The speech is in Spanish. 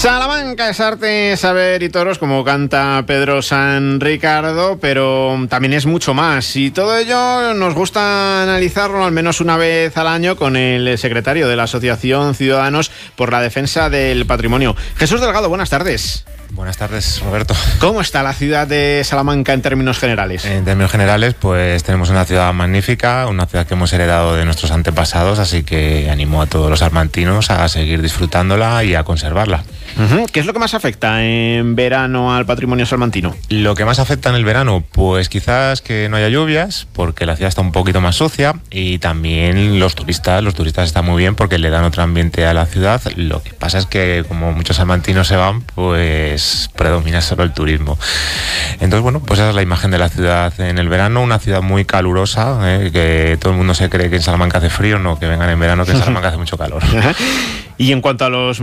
Salamanca es arte, saber y toros, como canta Pedro San Ricardo, pero también es mucho más. Y todo ello nos gusta analizarlo al menos una vez al año con el secretario de la Asociación Ciudadanos por la Defensa del Patrimonio. Jesús Delgado, buenas tardes. Buenas tardes, Roberto. ¿Cómo está la ciudad de Salamanca en términos generales? En términos generales, pues tenemos una ciudad magnífica, una ciudad que hemos heredado de nuestros antepasados, así que animo a todos los salmantinos a seguir disfrutándola y a conservarla. ¿Qué es lo que más afecta en verano al patrimonio salmantino? Lo que más afecta en el verano, pues quizás que no haya lluvias, porque la ciudad está un poquito más sucia, y también los turistas están muy bien porque le dan otro ambiente a la ciudad. Lo que pasa es que como muchos salmantinos se van, pues predomina solo el turismo. Entonces, bueno, pues esa es la imagen de la ciudad en el verano, una ciudad muy calurosa, que todo el mundo se cree que en Salamanca hace frío, no, que vengan en verano, que en Salamanca hace mucho calor. Y en cuanto a los